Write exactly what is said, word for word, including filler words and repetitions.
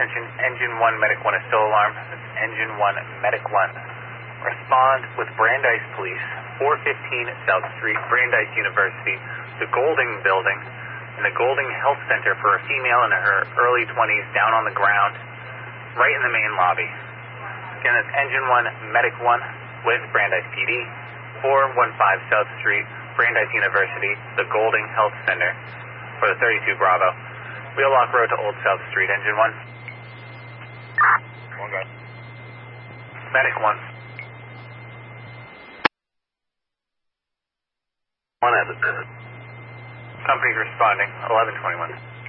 attention, Engine one, Medic one is still alarmed. Engine one, Medic one. Respond with Brandeis Police, four fifteen South Street, Brandeis University, the Golding Building, and the Golding Health Center for a female in her early twenties down on the ground, right in the main lobby. Again, that's Engine one, Medic one with Brandeis P D, four one five South Street, Brandeis University, the Golding Health Center for the thirty-two Bravo. Wheelock Road to Old South Street, Engine one. One guy. Medic one. One has it. Company's responding, eleven twenty-one.